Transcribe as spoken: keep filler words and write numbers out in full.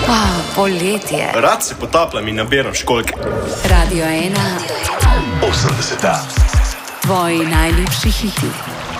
Oh, poletje. Rad se potapljam in nabiram školjke. Radio ena. osemdeseta. Tvoji najljubši hiti.